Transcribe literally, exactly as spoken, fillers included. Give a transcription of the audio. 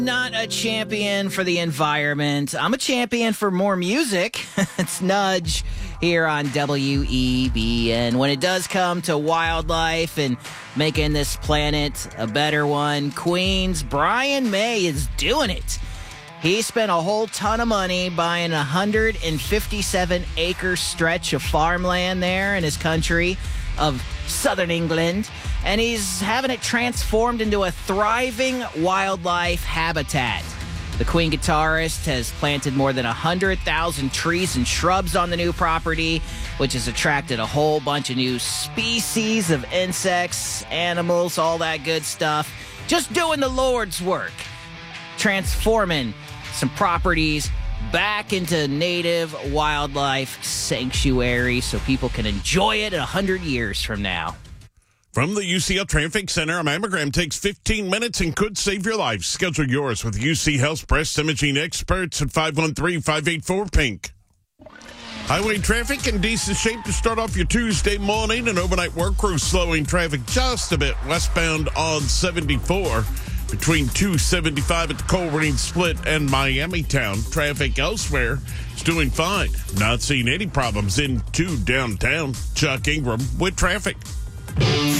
Not a champion for the environment. I'm a champion for more music. It's Nudge here on W E B N. When it does come to wildlife and making this planet a better one, Queens Brian May is doing it. He spent a whole ton of money buying a one hundred fifty-seven acre stretch of farmland there in his country of southern England, and he's having it transformed into a thriving wildlife habitat. The Queen guitarist has planted more than one hundred thousand trees and shrubs on the new property, which has attracted a whole bunch of new species of insects, animals, all that good stuff. Just doing the Lord's work, transforming some properties back into native wildlife sanctuary so people can enjoy it one hundred years from now. From the U C L Traffic Center, a mammogram takes fifteen minutes and could save your life. Schedule yours with U C Health breast imaging experts at five one three, five eight four, pink. Highway traffic in decent shape to start off your Tuesday morning. An overnight work crew slowing traffic just a bit westbound on seventy-four. Between two seventy-five at the Coleraine Split and Miamitown. Traffic elsewhere is doing fine. Not seeing any problems into downtown. Chuck Ingram with traffic.